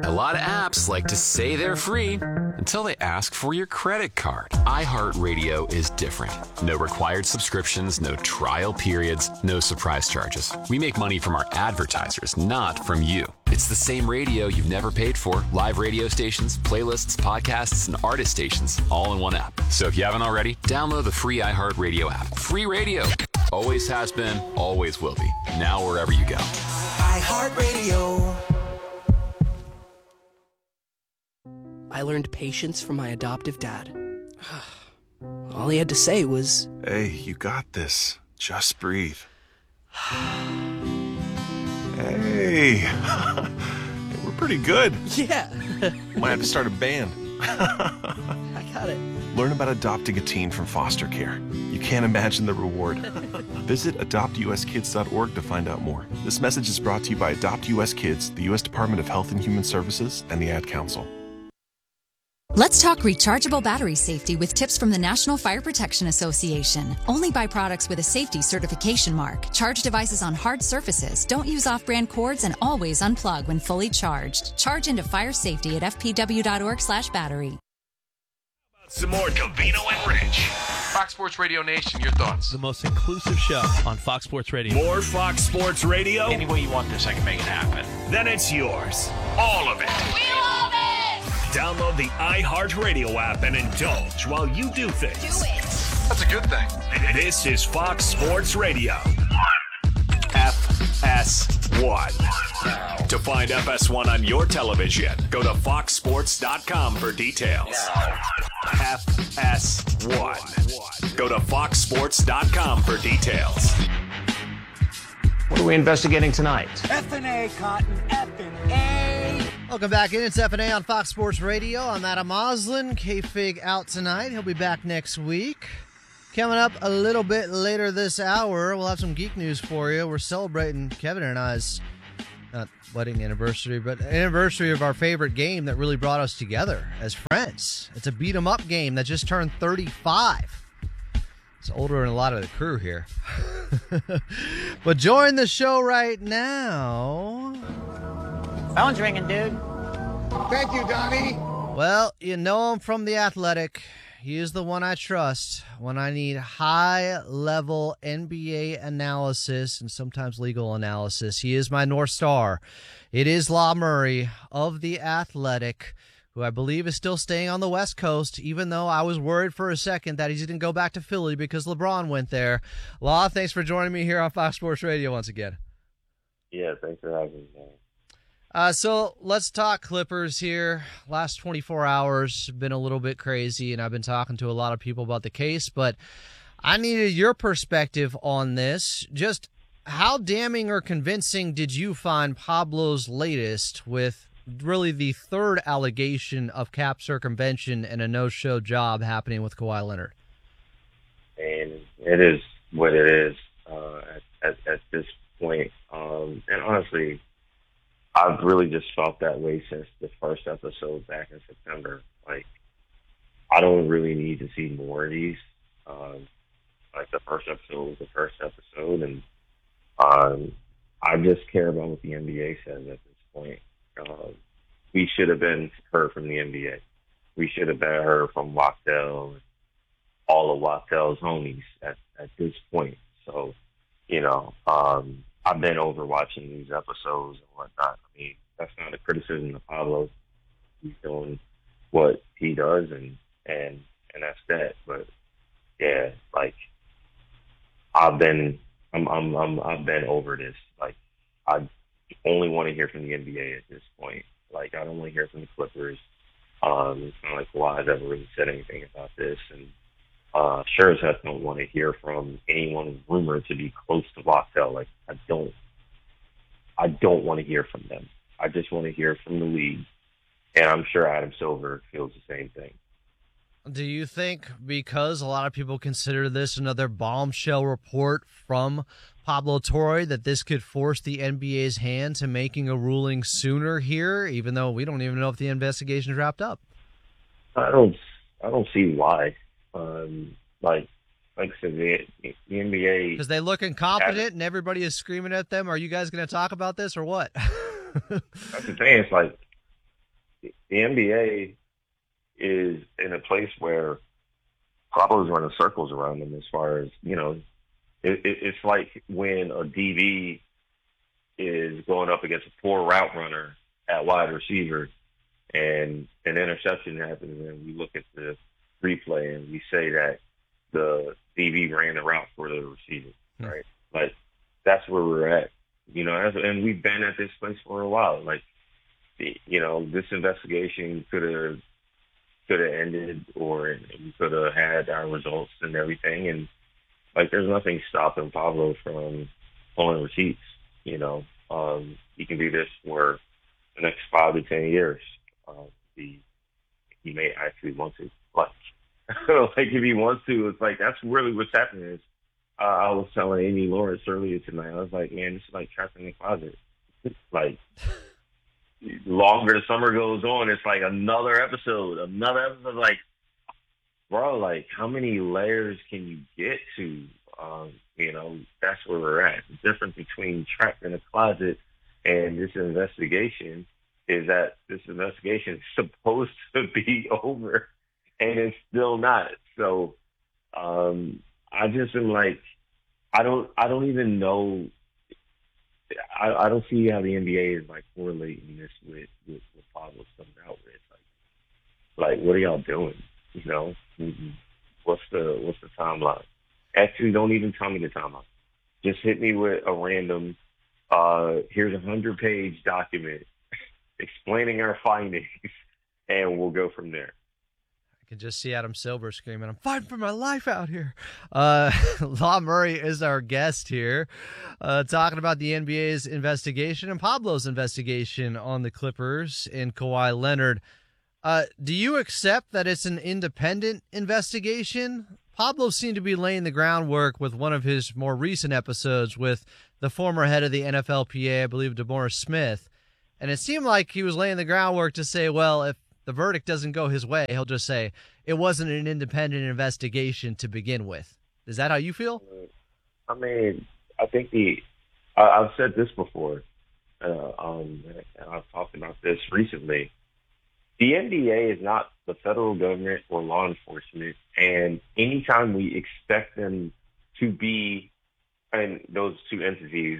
A lot of apps like to say they're free until they ask for your credit card. iHeartRadio is different. No required subscriptions, no trial periods, no surprise charges. We make money from our advertisers, not from you. It's the same radio you've never paid for. Live radio stations, playlists, podcasts, and artist stations all in one app. So if you haven't already, download the free iHeartRadio app. Free radio. Always has been, always will be. Now wherever you go. iHeartRadio. I learned patience from my adoptive dad. All he had to say was, "Hey, you got this. Just breathe." Hey, we're pretty good. yeah, Might have to start a band. I got it. Learn about adopting a teen from foster care. You can't imagine the reward. Visit adoptuskids.org to find out more. This message is brought to you by Adopt US Kids, the U.S. Department of Health and Human Services, and the Ad Council. Let's talk rechargeable battery safety with tips from the National Fire Protection Association. Only buy products with a safety certification mark. Charge devices on hard surfaces. Don't use off-brand cords and always unplug when fully charged. Charge into fire safety at fpw.org/battery. Some more Covino and Rich. Fox Sports Radio Nation, your thoughts? The most inclusive show on Fox Sports Radio. More Fox Sports Radio? Any way you want this, I can make it happen. Then it's yours. All of it. We love it! Download the iHeartRadio app and indulge while you do things. Do it! That's a good thing. This is Fox Sports Radio. FS1. To find FS1 on your television, go to foxsports.com for details. FS1. Go to foxsports.com for details. What are we investigating tonight? F&A, Cotton. F&A. Welcome back in. It's F&A on Fox Sports Radio. I'm Adam Oslin. K-Fig out tonight. He'll be back next week. Coming up a little bit later this hour, we'll have some geek news for you. We're celebrating Kevin and I's, not wedding anniversary, but anniversary of our favorite game that really brought us together as friends. It's a beat-em-up game that just turned 35. It's older than a lot of the crew here. But join the show right now. Phone's ringing, dude. Thank you, Donnie. Well, you know him from The Athletic. He is the one I trust when I need high-level NBA analysis and sometimes legal analysis. He is my North Star. It is Law Murray of The Athletic, who I believe is still staying on the West Coast, even though I was worried for a second that he didn't go back to Philly because LeBron went there. Law, thanks for joining me here on Fox Sports Radio once again. Yeah, thanks for having me, man. So let's talk Clippers here. Last 24 hours have been a little bit crazy, and I've been talking to a lot of people about the case, but I needed your perspective on this. Just how damning or convincing did you find Pablo's latest with really the third allegation of cap circumvention and a no-show job happening with Kawhi Leonard? And it is what it is at this point. And honestly, I've really just felt that way since the first episode back in September. Like, I don't really need to see more of these. Like, the first episode was the first episode, and I just care about what the NBA says at this point. We should have been heard from the NBA. We should have been heard from Wachtell and all of Wachtel's homies at this point. So, you know, I've been over watching these episodes and whatnot. I mean, that's not a criticism of Pablo. He's doing what he does, and that's that. But yeah, like I've been over this. Like, I only want to hear from the NBA at this point. Like, I don't want to hear from the Clippers. It's not like Kawhi's ever really said anything about this, and sure as heck don't want to hear from anyone rumored to be close to Wachtell. Like, I don't want to hear from them. I just want to hear from the league, and I'm sure Adam Silver feels the same thing. Do you think because a lot of people consider this another bombshell report from Pablo Torre that this could force the NBA's hand to making a ruling sooner here, even though we don't even know if the investigation is wrapped up? I don't see why. Like I said, the NBA... Because they look incompetent and everybody is screaming at them. Are you guys going to talk about this or what? That's the thing. It's like, the NBA is in a place where Pablo's running circles around them as far as, it's like when a DB is going up against a poor route runner at wide receiver and an interception happens and we look at the replay and we say that the DB ran the route for the receiver, right? Like, that's where we're at, and we've been at this place for a while. Like, this investigation could have ended, or we could have had our results and everything. And like, there's nothing stopping Pablo from pulling receipts. He can do this for the next 5 to 10 years. He may actually want to. Like if he wants to, it's like that's really what's happening. Is I was telling Amy Lawrence earlier tonight. I was like, man, this is like trapped in the closet. Like, longer the summer goes on, it's like another episode. Like, bro, like, how many layers can you get to? That's where we're at. The difference between trapped in a closet and this investigation is that this investigation is supposed to be over, and it's still not. So, I just am like, I don't even know. I don't see how the NBA is like correlating this with what Pablo's coming out with. Like, what are y'all doing? What's the timeline? Actually, don't even tell me the timeline. Just hit me with a random. Here's a 100-page document explaining our findings, and we'll go from there. I can just see Adam Silver screaming, "I'm fighting for my life out here." Law Murray is our guest here, talking about the NBA's investigation and Pablo's investigation on the Clippers and Kawhi Leonard. Do you accept that it's an independent investigation? Pablo seemed to be laying the groundwork with one of his more recent episodes with the former head of the NFLPA, I believe DeMaurice Smith. And it seemed like he was laying the groundwork to say, well, if the verdict doesn't go his way, he'll just say it wasn't an independent investigation to begin with. Is that how you feel? I mean, I think I've said this before, and I've talked about this recently. The NBA is not the federal government or law enforcement, and anytime we expect them to be, and those two entities,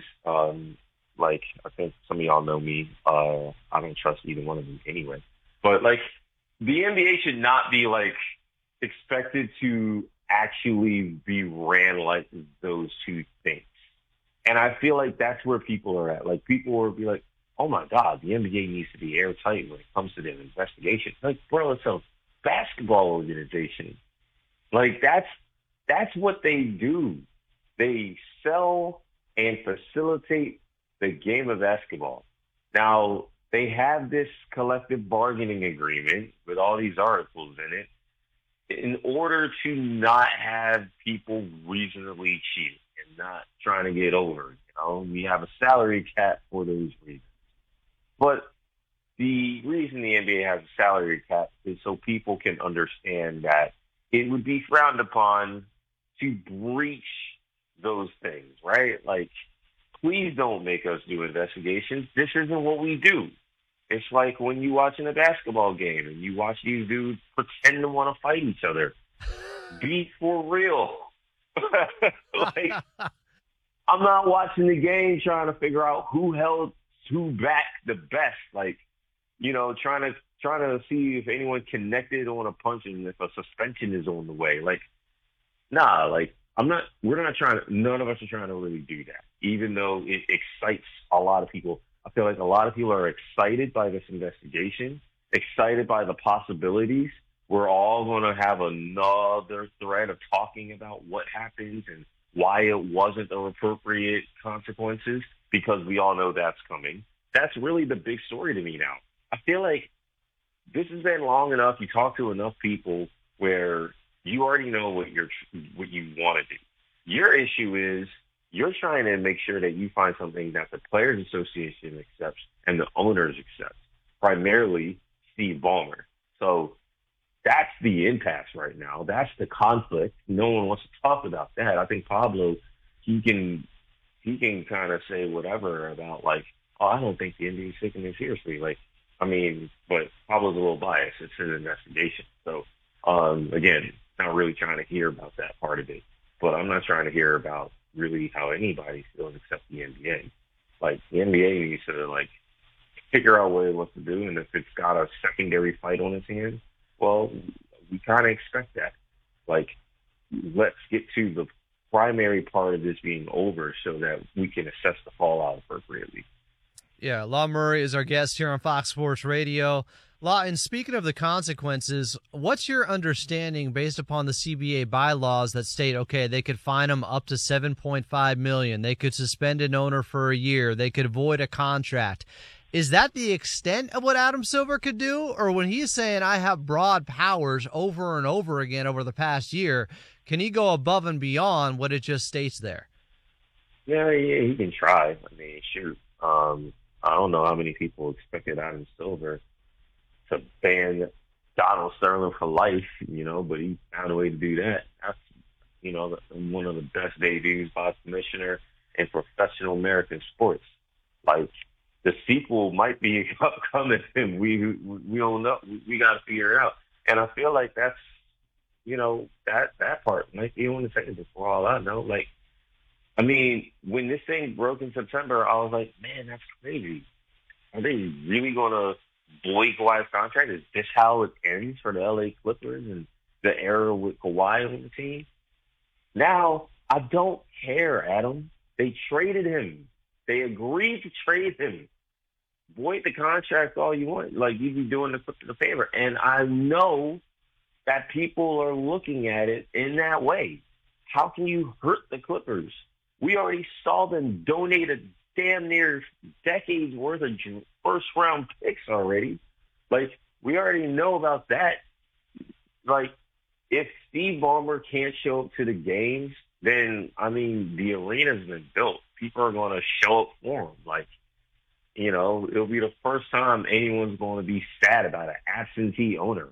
like, I think some of y'all know me, I don't trust either one of them anyway. But, like, the NBA should not be, like, expected to actually be ran like those two things. And I feel like that's where people are at. Like, people will be like, oh, my God, the NBA needs to be airtight when it comes to their investigation. Like, bro, it's a basketball organization. Like, that's what they do. They sell and facilitate the game of basketball. Now, they have this collective bargaining agreement with all these articles in it in order to not have people reasonably cheating and not trying to get over. We have a salary cap for those reasons. But the reason the NBA has a salary cap is so people can understand that it would be frowned upon to breach those things, right? Like, please don't make us do investigations. This isn't what we do. It's like when you watching a basketball game and you watch these dudes pretend to want to fight each other. Be for real. Like, I'm not watching the game trying to figure out who held who back the best. Like, trying to see if anyone connected on a punch and if a suspension is on the way. Like, nah, like, we're not trying to, none of us are trying to really do that, even though it excites a lot of people. I feel like a lot of people are excited by this investigation, excited by the possibilities. We're all going to have another thread of talking about what happened and why it wasn't the appropriate consequences, because we all know that's coming. That's really the big story to me now. I feel like this has been long enough. You talk to enough people where you already know what you want to do. Your issue is you're trying to make sure that you find something that the Players Association accepts and the owners accept, primarily Steve Ballmer. So that's the impasse right now. That's the conflict. No one wants to talk about that. I think Pablo, he can kind of say whatever about, like, oh, I don't think the NBA is taking this seriously. Like, But Pablo's a little biased. It's an investigation. So, again, not really trying to hear about that part of it. But I'm not trying to hear about really how anybody feels except the NBA. Like, the NBA needs to, figure out what it wants to do. And if it's got a secondary fight on its hands, well, we kind of expect that. Let's get to the primary part of this being over so that we can assess the fallout appropriately. Yeah, Law Murray is our guest here on Fox Sports Radio. Law, and speaking of the consequences, what's your understanding based upon the CBA bylaws that state, okay, they could fine them up to $7.5 million, they could suspend an owner for a year, they could void a contract. Is that the extent of what Adam Silver could do? Or when he's saying I have broad powers over and over again over the past year, can he go above and beyond what it just states there? Yeah, he can try. Shoot. I don't know how many people expected Adam Silver to ban Donald Sterling for life, but he found a way to do that. That's, one of the best debuts by a commissioner in professional American sports. The sequel might be upcoming, and we don't know. We got to figure it out. And I feel like that's, that part might be on the table for all I know. When this thing broke in September, I was like, man, that's crazy. Are they really going to void Kawhi's contract? Is this how it ends for the LA Clippers and the era with Kawhi on the team? Now, I don't care, Adam. They traded him. They agreed to trade him. Void the contract all you want. You'd be doing the Clippers a favor. And I know that people are looking at it in that way. How can you hurt the Clippers? We already saw them donate a damn near decades worth of first-round picks already. We already know about that. If Steve Ballmer can't show up to the games, then, the arena's been built. People are going to show up for him. It'll be the first time anyone's going to be sad about an absentee owner.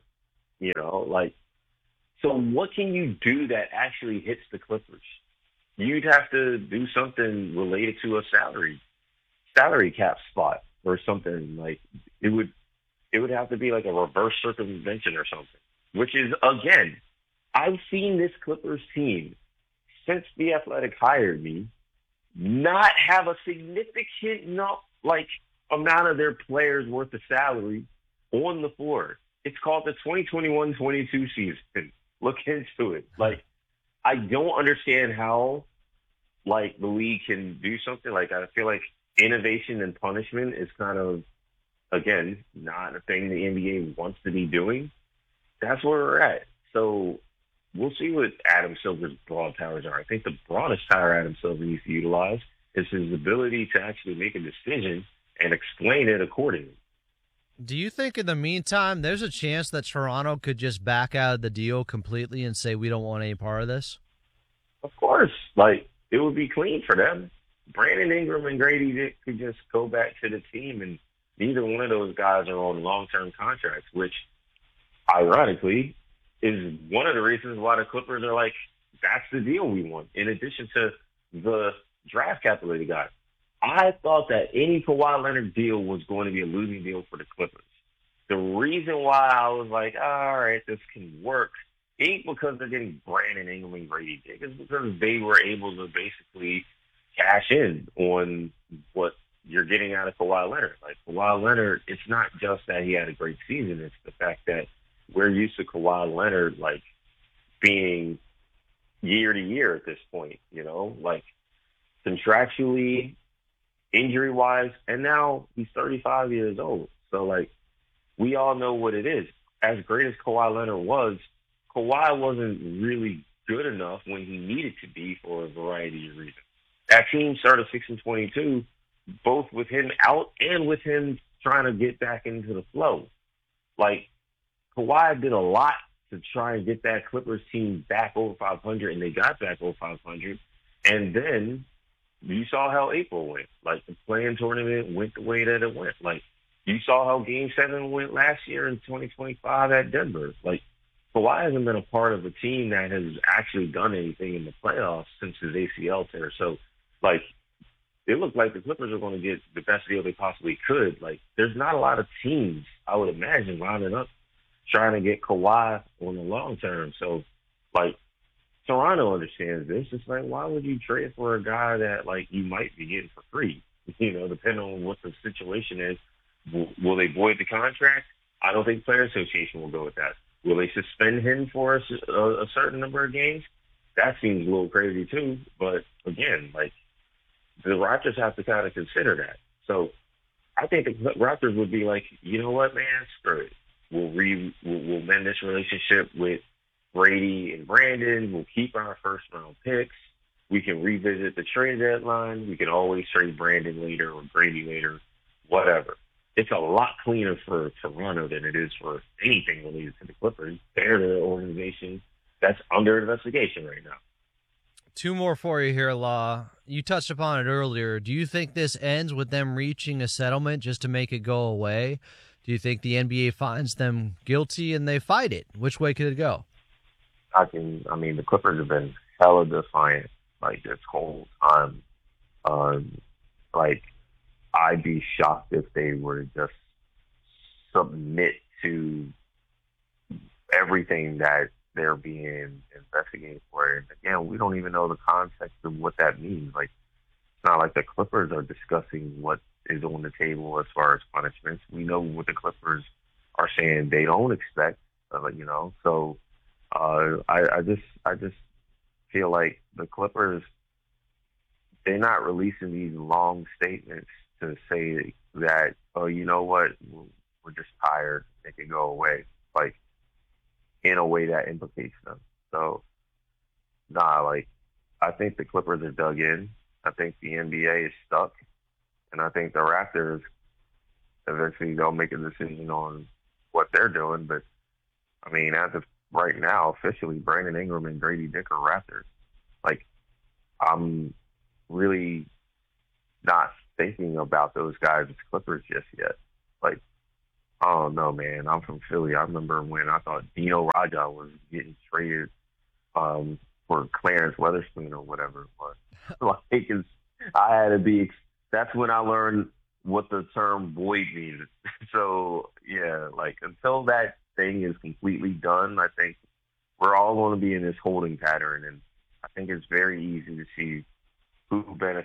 So what can you do that actually hits the Clippers? You'd have to do something related to a salary cap spot or something. It would have to be a reverse circumvention or something, which is, again, I've seen this Clippers team since The Athletic hired me not have a significant amount of their players worth of salary on the floor. It's called the 2021-22 season. Look into it. I don't understand how, the league can do something. I feel like innovation and punishment is kind of, again, not a thing the NBA wants to be doing. That's where we're at. So we'll see what Adam Silver's broad powers are. I think the broadest power Adam Silver needs to utilize is his ability to actually make a decision and explain it accordingly. Do you think in the meantime there's a chance that Toronto could just back out of the deal completely and say we don't want any part of this? Of course. It would be clean for them. Brandon Ingram and Grady Dick could just go back to the team, and neither one of those guys are on long-term contracts, which, ironically, is one of the reasons why the Clippers are that's the deal we want, in addition to the draft capital they got. I thought that any Kawhi Leonard deal was going to be a losing deal for the Clippers. The reason why I was like, all right, this can work, ain't because they're getting Brandon Ingram and Grady Dick. It's because they were able to basically cash in on what you're getting out of Kawhi Leonard. Kawhi Leonard, it's not just that he had a great season. It's the fact that we're used to Kawhi Leonard, being year to year at this point, contractually, injury-wise, and now he's 35 years old. So, we all know what it is. As great as Kawhi Leonard was, Kawhi wasn't really good enough when he needed to be for a variety of reasons. That team started 6-22, both with him out and with him trying to get back into the flow. Kawhi did a lot to try and get that Clippers team back over 500, and they got back over 500. And then you saw how April went. The play-in tournament went the way that it went. You saw how Game 7 went last year in 2025 at Denver. Kawhi hasn't been a part of a team that has actually done anything in the playoffs since his ACL tear. So, it looked like the Clippers are going to get the best deal they possibly could. Like, there's not a lot of teams, I would imagine, lining up trying to get Kawhi on the long term. So, like, Toronto understands this. It's like, why would you trade for a guy that, like, you might be getting for free? You know, depending on what the situation is. Will they void the contract? I don't think the Player Association will go with that. Will they suspend him for a certain number of games? That seems a little crazy too. But again, like, the Raptors have to kind of consider that. So I think the Raptors would be like, you know what, man, screw it. We'll mend this relationship with Brady and Brandon. We'll keep our first round picks. We can revisit the trade deadline. We can always trade Brandon later or Brady later, whatever. It's a lot cleaner for Toronto than it is for anything related to the Clippers. They're the organization that's under investigation right now. Two more for you here, Law. You touched upon it earlier. Do you think this ends with them reaching a settlement just to make it go away? Do you think the NBA finds them guilty and they fight it? Which way could it go? The Clippers have been hella defiant, like, this whole time. I'd be shocked if they were to just submit to everything that they're being investigated for. And again, we don't even know the context of what that means. Like, it's not like the Clippers are discussing what is on the table as far as punishments. We know what the Clippers are saying they don't expect, you know. So I just feel like the Clippers, they're not releasing these long statements to say that, oh, you know what, we're just tired, they can go away, like, in a way that implicates them. So, I think the Clippers are dug in. I think the NBA is stuck. And I think the Raptors, eventually they'll make a decision on what they're doing. But, as of right now, officially, Brandon Ingram and Grady Dick are Raptors. Like, I'm really not thinking about those guys as Clippers just yet. Like, I don't know, man. I'm from Philly. I remember when I thought Dino Raja was getting traded for Clarence Weatherspoon or whatever it was. I had to be. That's when I learned what the term void means. So yeah, like, until that thing is completely done, I think we're all going to be in this holding pattern, and I think it's very easy to see who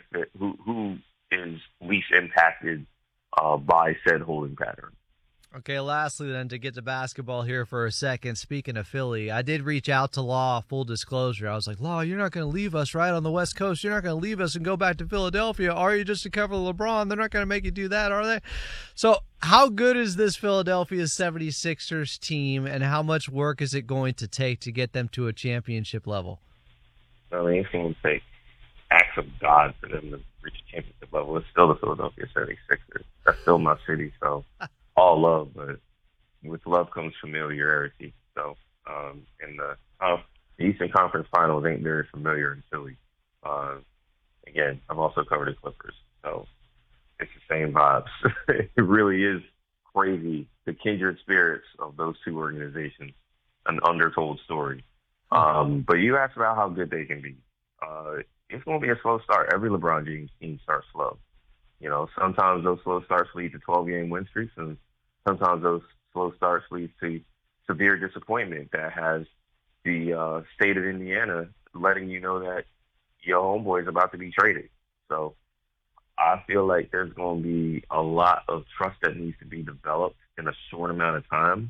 is least impacted by said holding pattern. Okay, lastly then, to get to basketball here for a second, speaking of Philly, I did reach out to Law, full disclosure. I was like, Law, you're not going to leave us right on the West Coast. You're not going to leave us and go back to Philadelphia, are you, just to cover LeBron? They're not going to make you do that, are they? So how good is this Philadelphia 76ers team, and how much work is it going to take to get them to a championship level? It's going to take acts of God for them to reach a championship level. It's still the Philadelphia 76ers. That's still my city, so all love, but with love comes familiarity. So, and the Eastern Conference Finals ain't very familiar in Philly. Again, I've also covered the Clippers, so it's the same vibes. It really is crazy, the kindred spirits of those two organizations, an undertold story. But you asked about how good they can be. It's going to be a slow start. Every LeBron James team starts slow. You know, sometimes those slow starts lead to 12-game win streaks, and sometimes those slow starts lead to severe disappointment that has the state of Indiana letting you know that your homeboy is about to be traded. So I feel like there's going to be a lot of trust that needs to be developed in a short amount of time.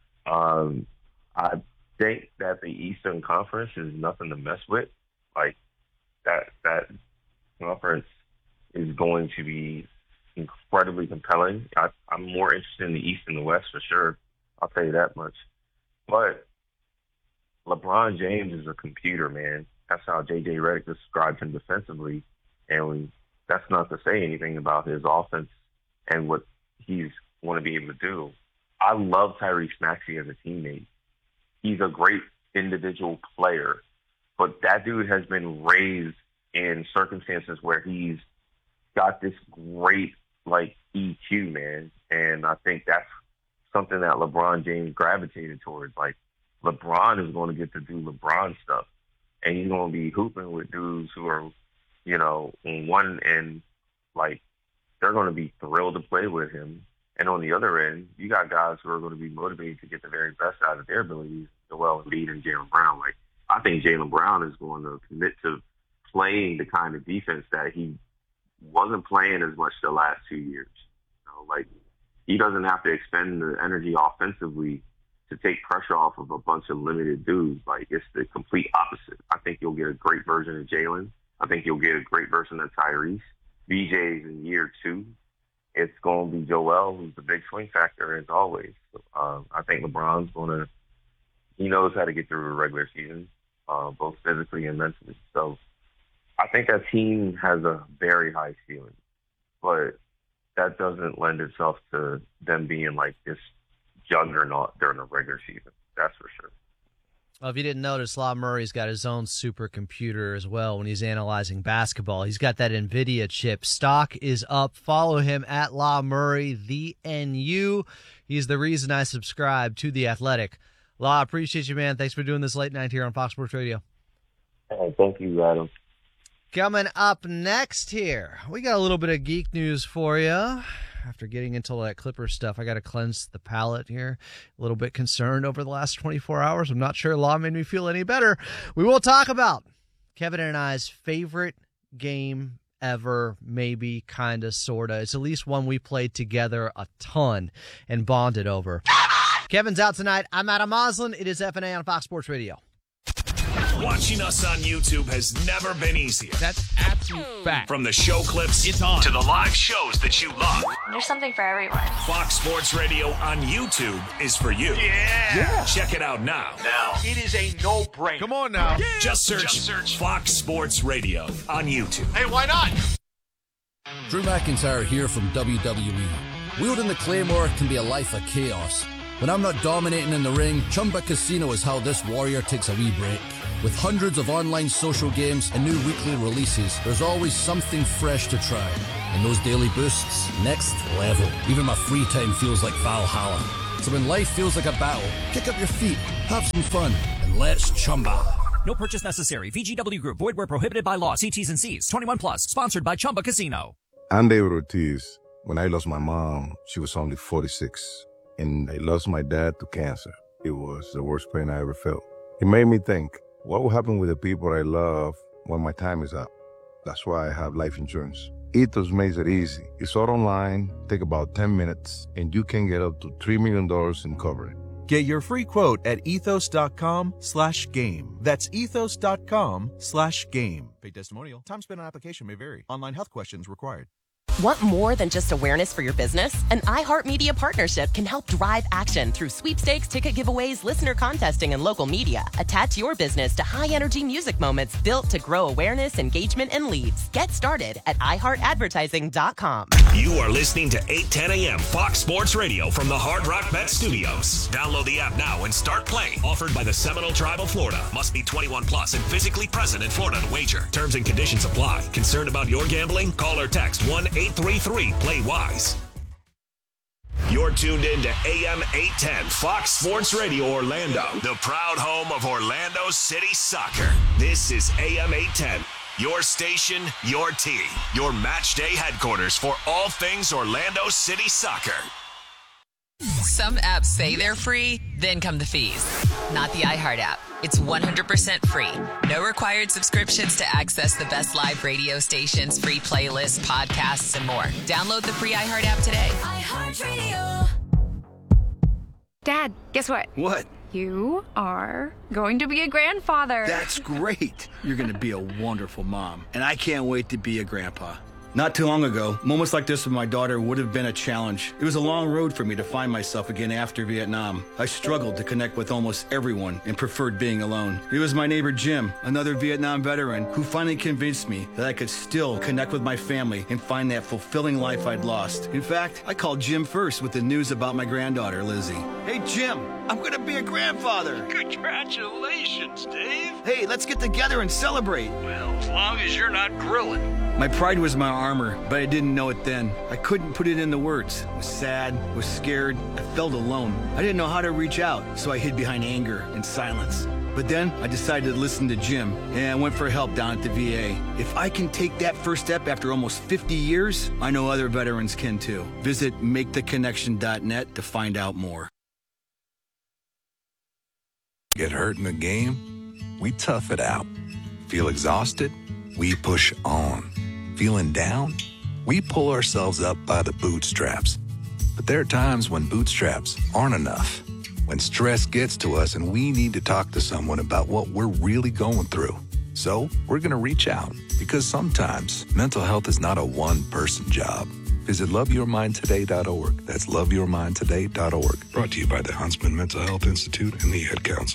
I think that the Eastern Conference is nothing to mess with. Like, that conference is going to be incredibly compelling. I'm more interested in the East than the West for sure. I'll tell you that much. But LeBron James is a computer, man. That's how J.J. Redick described him defensively. And that's not to say anything about his offense and what he's going to be able to do. I love Tyrese Maxey as a teammate. He's a great individual player. But that dude has been raised in circumstances where he's got this great, like, EQ, man. And I think that's something that LeBron James gravitated towards. Like, LeBron is going to get to do LeBron stuff. And he's going to be hooping with dudes who are, you know, on one end like, they're going to be thrilled to play with him. And on the other end, you got guys who are going to be motivated to get the very best out of their abilities, Joel Embiid and Jaylen Brown. Like, I think Jaylen Brown is going to commit to playing the kind of defense that he wasn't playing as much the last 2 years. You know, like, he doesn't have to expend the energy offensively to take pressure off of a bunch of limited dudes. Like, it's the complete opposite. I think you'll get a great version of Jaylen. I think you'll get a great version of Tyrese. BJ's in year 2. It's going to be Joel, who's the big swing factor, as always. I think LeBron's he knows how to get through a regular season, both physically and mentally. So I think that team has a very high ceiling, but that doesn't lend itself to them being like this juggernaut during the regular season. That's for sure. Well, if you didn't notice, La Murray's got his own supercomputer as well when he's analyzing basketball. He's got that NVIDIA chip. Stock is up. Follow him at La Murray, the NU. He's the reason I subscribe to The Athletic. La, appreciate you, man. Thanks for doing this late night here on Fox Sports Radio. Hey, thank you, Adam. Coming up next here, we got a little bit of geek news for you. After getting into all that Clipper stuff, I got to cleanse the palate here. A little bit concerned over the last 24 hours. I'm not sure Law made me feel any better. We will talk about Kevin and I's favorite game ever, maybe, kind of, sort of. It's at least one we played together a ton and bonded over. Kevin's out tonight. I'm Adam Moslin. It is F&A on Fox Sports Radio. Watching us on YouTube has never been easier. That's absolute fact. From the show clips it's on to the live shows that you love. There's something for everyone. Fox Sports Radio on YouTube is for you. Yeah. Check it out now. It is a no-brainer. Come on now. Yeah. Just search Fox Sports Radio on YouTube. Hey, why not? Drew McIntyre here from WWE. Wielding the Claymore can be a life of chaos. When I'm not dominating in the ring, Chumba Casino is how this warrior takes a wee break. With hundreds of online social games and new weekly releases, there's always something fresh to try. And those daily boosts, next level. Even my free time feels like Valhalla. So when life feels like a battle, kick up your feet, have some fun, and let's Chumba. No purchase necessary. VGW Group. Void where prohibited by law. See T's and C's. 21 plus. Sponsored by Chumba Casino. I'm David Ortiz. When I lost my mom, she was only 46. And I lost my dad to cancer. It was the worst pain I ever felt. It made me think, what will happen with the people I love when my time is up? That's why I have life insurance. Ethos makes it easy. It's all online, take about 10 minutes, and you can get up to $3 million in coverage. Get your free quote at ethos.com/game. That's ethos.com/game. Paid testimonial. Time spent on application may vary. Online health questions required. Want more than just awareness for your business? An iHeartMedia partnership can help drive action through sweepstakes, ticket giveaways, listener contesting, and local media. Attach your business to high-energy music moments built to grow awareness, engagement, and leads. Get started at iHeartAdvertising.com. You are listening to 8:10 a.m. Fox Sports Radio from the Hard Rock Bet Studios. Download the app now and start playing. Offered by the Seminole Tribe of Florida. Must be 21 plus and physically present in Florida to wager. Terms and conditions apply. Concerned about your gambling? Call or text 1-833-PLAY-WISE. You're tuned in to AM 810 Fox Sports Radio Orlando, the proud home of Orlando City Soccer. This is AM 810, your station, your team, your match day headquarters for all things Orlando City Soccer. Some apps say they're free, then come the fees. Not the iHeart app. It's 100% free. No required subscriptions to access the best live radio stations, free playlists, podcasts, and more. Download the free iHeart app today. iHeartRadio. Dad, guess what? What? You are going to be a grandfather. That's great. You're going to be a wonderful mom. And I can't wait to be a grandpa. Not too long ago, moments like this with my daughter would have been a challenge. It was a long road for me to find myself again after Vietnam. I struggled to connect with almost everyone and preferred being alone. It was my neighbor Jim, another Vietnam veteran, who finally convinced me that I could still connect with my family and find that fulfilling life I'd lost. In fact, I called Jim first with the news about my granddaughter, Lizzie. Hey, Jim, I'm going to be a grandfather. Congratulations, Dave. Hey, let's get together and celebrate. Well, as long as you're not grilling. My pride was my armor, but I didn't know it then. I couldn't put it into words. I was sad, was scared, I felt alone. I didn't know how to reach out, so I hid behind anger and silence. But then I decided to listen to Jim, and I went for help down at the VA. If I can take that first step after almost 50 years, I know other veterans can too. Visit maketheconnection.net to find out more. Get hurt in the game? We tough it out. Feel exhausted? We push on. Feeling down? We pull ourselves up by the bootstraps. But there are times when bootstraps aren't enough. When stress gets to us and we need to talk to someone about what we're really going through. So we're going to reach out, because sometimes mental health is not a one-person job. Visit loveyourmindtoday.org. That's loveyourmindtoday.org. Brought to you by the Huntsman Mental Health Institute and the Ad Council.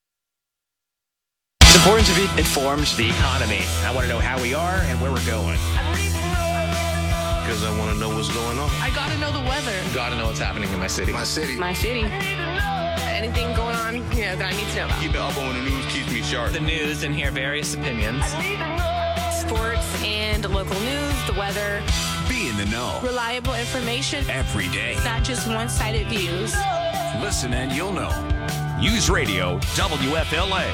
It's important to be informed. The economy. I want to know how we are and where we're going. Because I want to know what's going on. I got to know the weather. Got to know what's happening in my city. My city. Anything going on, that I need to know about. Keep it up on the news, keeps me sharp. The news and hear various opinions. Sports and local news, the weather. Be in the know. Reliable information. Every day. Not just one-sided views. Listen and you'll know. News Radio WFLA.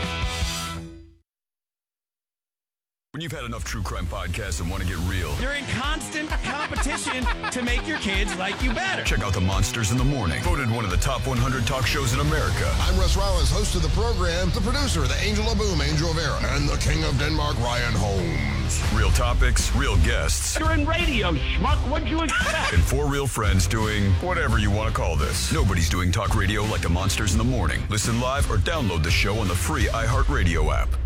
When you've had enough true crime podcasts and want to get real, you're in constant competition to make your kids like you better. Check out The Monsters in the Morning, voted one of the top 100 talk shows in America. I'm Russ Rollins, host of the program, the producer, the Angel of Boom, Angel of Era, and the King of Denmark, Ryan Holmes. Real topics, real guests. You're in radio, schmuck. What'd you expect? And four real friends doing whatever you want to call this. Nobody's doing talk radio like The Monsters in the Morning. Listen live or download the show on the free iHeartRadio app.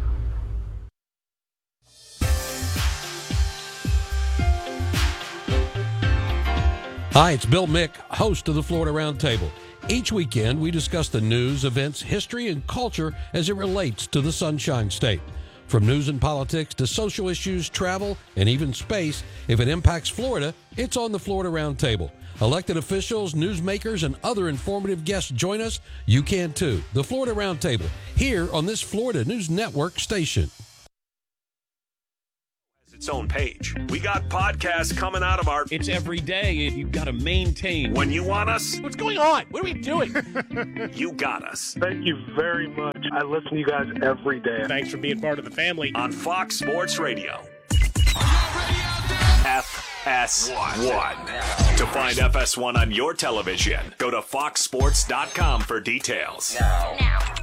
Hi, it's Bill Mick, host of the Florida Roundtable. Each weekend, we discuss the news, events, history, and culture as it relates to the Sunshine State. From news and politics to social issues, travel, and even space, if it impacts Florida, it's on the Florida Roundtable. Elected officials, newsmakers, and other informative guests join us. You can too. The Florida Roundtable, here on this Florida News Network station. Its own page. We got podcasts coming out of our... It's every day, and you've got to maintain. When you want us... What's going on? What are we doing? You got us. Thank you very much. I listen to you guys every day. Thanks for being part of the family. On Fox Sports Radio. FS1. To find FS1 on your television, go to foxsports.com for details. Now.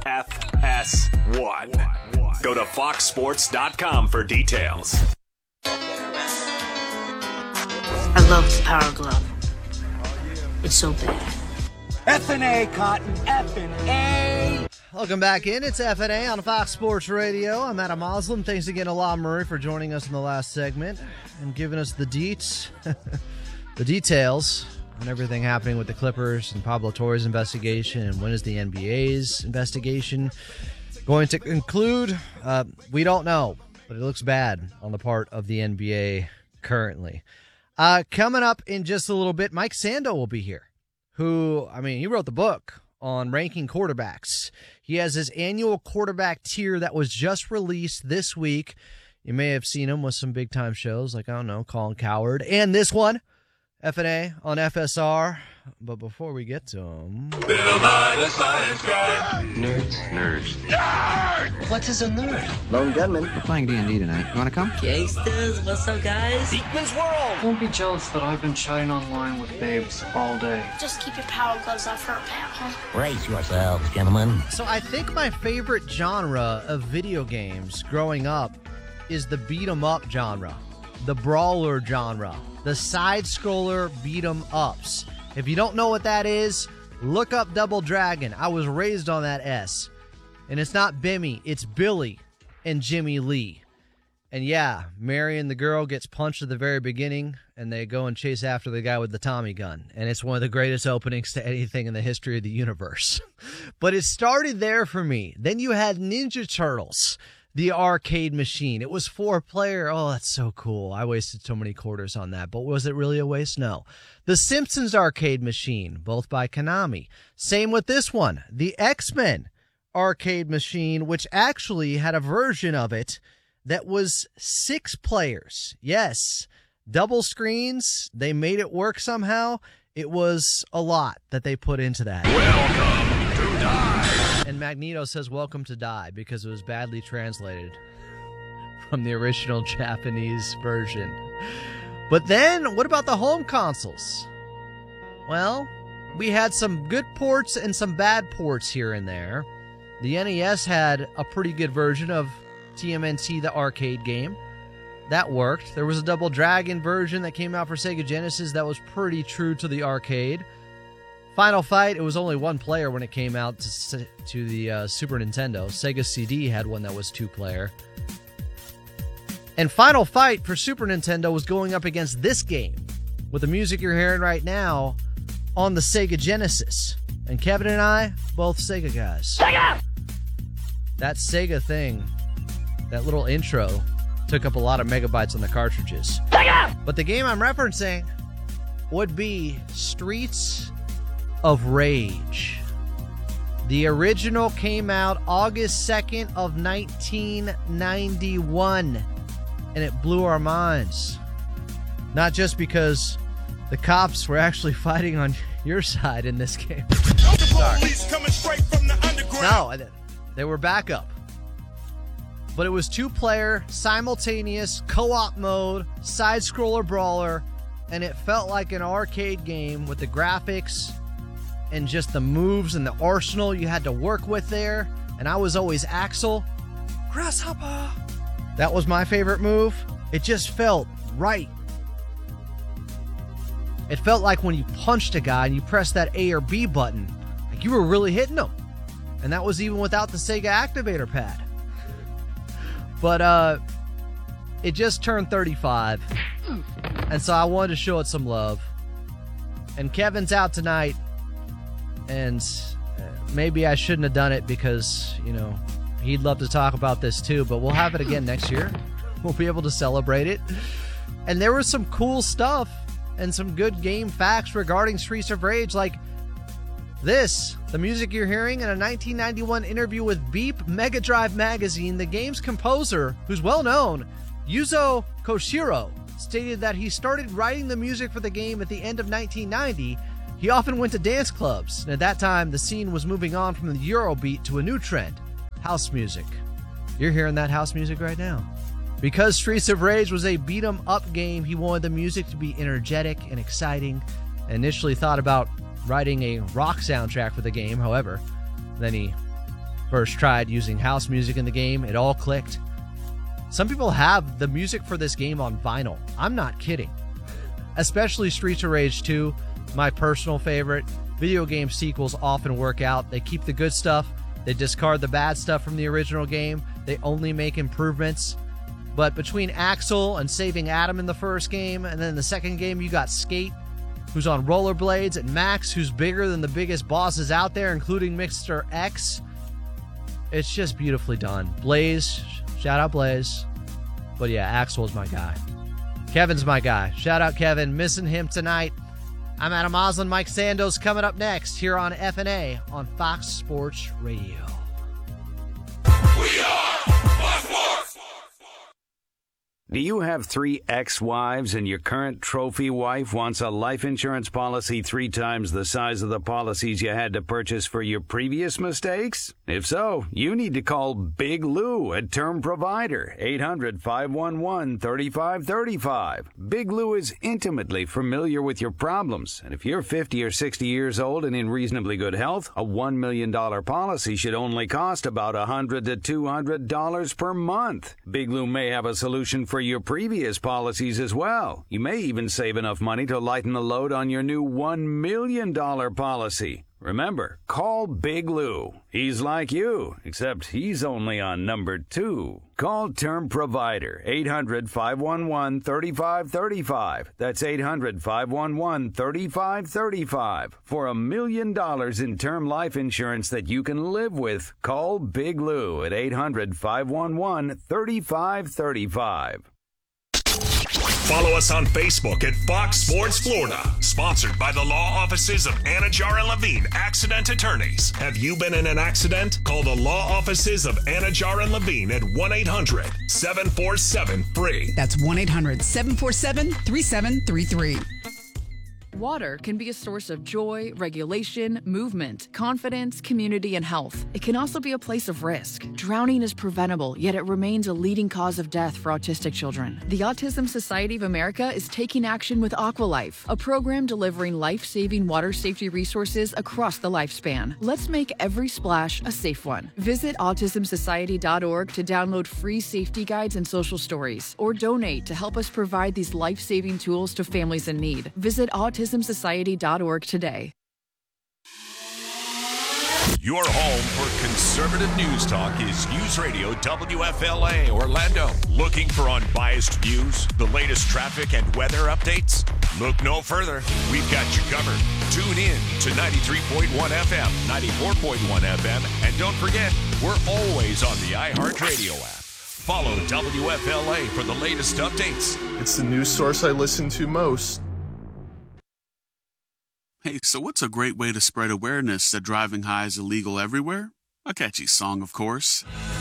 FS1. Go to foxsports.com for details. I love the Power Glove. It's so bad. F&A, Cotton, F&A. Welcome back in. It's F&A on Fox Sports Radio. I'm Adam Moslem. Thanks again to Law Murray for joining us in the last segment and giving us the deets, the details on everything happening with the Clippers and Pablo Torre's investigation, and when is the NBA's investigation going to conclude? We don't know, but it looks bad on the part of the NBA currently. Coming up in just a little bit, Mike Sando will be here, who, he wrote the book on ranking quarterbacks. He has his annual quarterback tier that was just released this week. You may have seen him with some big-time shows like, Colin Cowherd, and this one, F&A on FSR. But before we get to him... Bill Nye, the science guy. Nerds. What is a nerd? Lone gunman. We're playing D&D tonight. You want to come? Gangsters, what's up, guys? Beekman's World. Don't be jealous that I've been chatting online with babes all day. Just keep your power gloves off her, pal, huh? Brace yourselves, gentlemen. So I think my favorite genre of video games growing up is the beat-em-up genre, the brawler genre, the side-scroller beat-em-ups. If you don't know what that is, look up Double Dragon. I was raised on that S. And it's not Bimmy, it's Billy and Jimmy Lee. And yeah, Marion, the girl, gets punched at the very beginning, and they go and chase after the guy with the Tommy gun. And it's one of the greatest openings to anything in the history of the universe. But it started there for me. Then you had Ninja Turtles, the arcade machine. It was 4-player. Oh, that's so cool. I wasted so many quarters on that. But was it really a waste? No. The Simpsons arcade machine, both by Konami. Same with this one, the X-Men arcade machine, which actually had a version of it that was 6 players. Yes, double screens. They made it work somehow. It was a lot that they put into that. Welcome to Die. And Magneto says, welcome to die, because it was badly translated from the original Japanese version. But then, what about the home consoles? Well, we had some good ports and some bad ports here and there. The NES had a pretty good version of TMNT, the arcade game. That worked. There was a Double Dragon version that came out for Sega Genesis that was pretty true to the arcade. Final Fight, it was only one player when it came out to the Super Nintendo. Sega CD had one that was two-player. And Final Fight for Super Nintendo was going up against this game with the music you're hearing right now on the Sega Genesis. And Kevin and I, both Sega guys. Sega! That Sega thing, that little intro, took up a lot of megabytes on the cartridges. Sega! But the game I'm referencing would be Streets of Rage. The original came out August 2nd of 1991. And it blew our minds. Not just because the cops were actually fighting on your side in this game. No, they were backup. But it was two-player, simultaneous, co-op mode, side-scroller brawler, and it felt like an arcade game with the graphics and just the moves and the arsenal you had to work with there. And I was always Axel. Grasshopper! That was my favorite move. It just felt right. It felt like when you punched a guy and you pressed that A or B button, like you were really hitting him. And that was even without the Sega Activator pad. But it just turned 35. And so I wanted to show it some love. And Kevin's out tonight. And maybe I shouldn't have done it because, you know, he'd love to talk about this too, but we'll have it again next year. We'll be able to celebrate it. And there was some cool stuff and some good game facts regarding Streets of Rage, like this, the music you're hearing in a 1991 interview with Beep Mega Drive Magazine. The game's composer, who's well known, Yuzo Koshiro, stated that he started writing the music for the game at the end of 1990. He often went to dance clubs, and at that time the scene was moving on from the Eurobeat to a new trend, house music. You're hearing that house music right now. Because Streets of Rage was a beat-em-up game, he wanted the music to be energetic and exciting, and initially thought about writing a rock soundtrack for the game. However, then he first tried using house music in the game. It all clicked. Some people have the music for this game on vinyl. I'm not kidding. Especially Streets of Rage 2, my personal favorite. Video game sequels often work out. They keep the good stuff. They discard the bad stuff from the original game. They only make improvements. But between Axel and saving Adam in the first game, and then in the second game you got Skate, who's on rollerblades, and Max, who's bigger than the biggest bosses out there, including Mr. X. It's just beautifully done. Blaze, shout out Blaze. But yeah, Axel's my guy. Kevin's my guy. Shout out Kevin, missing him tonight. I'm Adam Oslin. Mike Sandoz coming up next here on FNA on Fox Sports Radio. We are Fox Sports. Do you have 3 ex-wives and your current trophy wife wants a life insurance policy 3 times the size of the policies you had to purchase for your previous mistakes? If so, you need to call Big Lou at Term Provider, 800-511-3535. Big Lou is intimately familiar with your problems, and if you're 50 or 60 years old and in reasonably good health, a $1 million policy should only cost about $100 to $200 per month. Big Lou may have a solution for your previous policies as well. You may even save enough money to lighten the load on your new $1 million policy. Remember, call Big Lou. He's like you, except he's only on number 2. Call Term Provider, 800-511-3535. That's 800-511-3535. For $1 million in term life insurance that you can live with, call Big Lou at 800-511-3535. Follow us on Facebook at Fox Sports Florida. Sponsored by the law offices of Anajar and Levine, accident attorneys. Have you been in an accident? Call the law offices of Anajar and Levine at 1-800-747-FREE. That's 1-800-747-3733. Water can be a source of joy, regulation, movement, confidence, community, and health. It can also be a place of risk. Drowning is preventable, yet it remains a leading cause of death for autistic children. The Autism Society of America is taking action with Aqualife, a program delivering life-saving water safety resources across the lifespan. Let's make every splash a safe one. Visit autismsociety.org to download free safety guides and social stories, or donate to help us provide these life-saving tools to families in need. Visit autismsociety.org today. Your home for conservative news talk is News Radio WFLA Orlando. Looking for unbiased views, the latest traffic and weather updates? Look no further. We've got you covered. Tune in to 93.1 FM, 94.1 FM, and don't forget, we're always on the iHeartRadio app. Follow WFLA for the latest updates. It's the news source I listen to most. Hey, so what's a great way to spread awareness that driving high is illegal everywhere? A catchy song, of course.